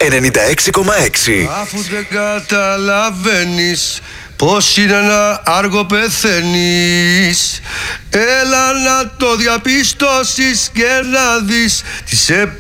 96,6. Αφού δεν καταλαβαίνεις πως είναι να άργο πεθαίνεις, έλα να το διαπιστώσεις και να δεις τι σε